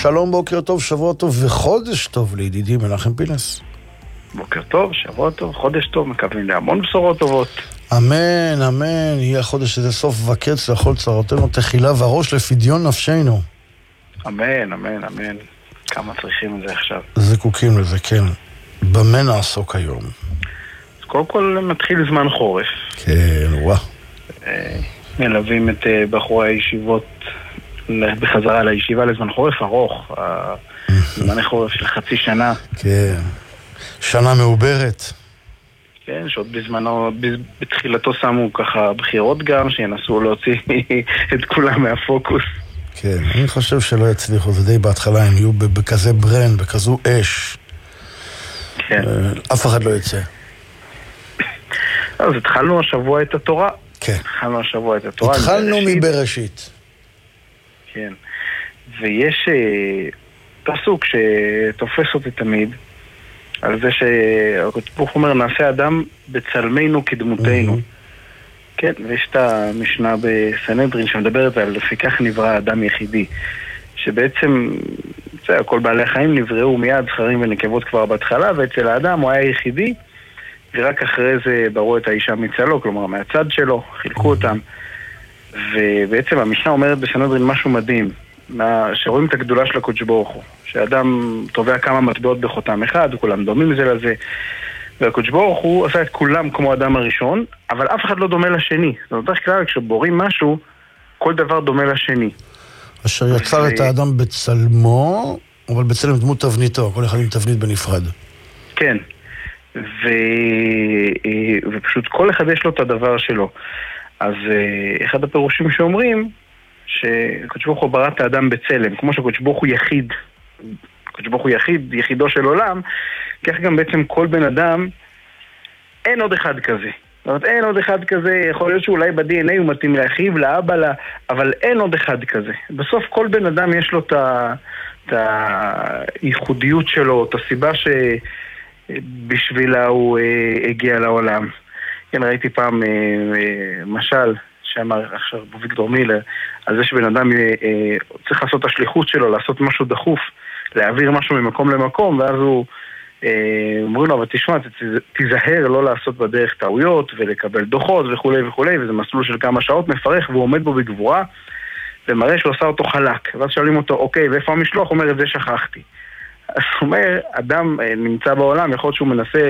שלום, בוקר טוב, שבוע טוב וחודש טוב לידידי מנחם פינס. בוקר טוב, שבוע טוב, חודש טוב, מקווים להמון בשורות טובות. אמן, אמן, יהיה החודש הזה סוף וקץ לכל צרותינו, תחילה וראש לפדיון נפשנו. אמן, אמן, אמן. כמה צריכים את זה עכשיו. זקוקים לזה, כן. במה נעסוק היום? אז קודם כל מתחיל זמן חורף. כן, וואה. מלווים את בחורי הישיבות בחזרה לישיבה לזמן חורף ארוך. זמן חורף של חצי שנה. כן. שנה מעוברת. כן, שעוד בזמנו, בתחילתו שמו ככה בחירות גם, שינסו להוציא את כולם מהפוקוס. כן, אני חושב שלא יצליחו, זה די בהתחלה, הם יהיו בכזה ברן, בכזו אש. כן. אף אחד לא יצא. אז התחלנו השבוע את התורה. כן. התחלנו מבראשית. כן. ויש פסוק שתופס אותי תמיד, על זה שהרב אומר, נעשה אדם בצלמנו כדמותנו. כן, ויש את המשנה בסנהדרין שמדברת על לפיכך נברא אדם יחידי, שבעצם כל בעלי החיים נבראו מיד זכרים ונקבות כבר בהתחלה, ואצל האדם הוא היה יחידי, ורק אחרי זה בראו את האישה מצלו, כלומר מהצד שלו, חילקו אותם. ובעצם המשנה אומרת בסנהדרין משהו מדהים, שרואים את הגדולה של הקדוש ברוך הוא, שאדם תובע כמה מטבעות בחותם אחד, כולם דומים זה לזה, והקדוש ברוך הוא עשה את כולם כמו אדם הראשון, אבל אף אחד לא דומה לשני. זאת אומרת, כלל, כשבורים משהו, כל דבר דומה לשני. אשר יצר את האדם בצלמו, אבל בצלם דמות תבניתו, כל אחד עם תבנית בנפרד. כן. ופשוט כל אחד יש לו את הדבר שלו. אז אחד הפירושים שאומרים, שקדוש ברוך הוא ברא את האדם בצלם, כמו שקדוש ברוך הוא יחיד, קדוש ברוך הוא יחיד, יחידו של עולם, כך גם בעצם כל בן אדם, אין עוד אחד כזה. זאת אומרת, אין עוד אחד כזה, יכול להיות שאולי ב-DNA הוא מתאים לאחיו, לאבא, אבל אין עוד אחד כזה. בסוף כל בן אדם יש לו את הייחודיות שלו, את הסיבה שבשבילה הוא הגיע לעולם. כן, ראיתי פעם משל, שאמר עכשיו בוויקטור מילר, על זה שבן אדם צריך לעשות את השליחות שלו, לעשות משהו דחוף, להעביר משהו ממקום למקום, ואז הוא אומרים לו, אבל תשמע, תיזהר לא לעשות בדרך טעויות, ולקבל דוחות וכו' וכו', וזה מסלול של כמה שעות מפרך, והוא עומד בו בגבורה, ומראה שהוא עשה אותו חלק, ואז שואלים אותו, אוקיי, ואיפה המשלוח? הוא אומר, את זה שכחתי. אז הוא אומר, אדם נמצא בעולם, יכול להיות שהוא מנסה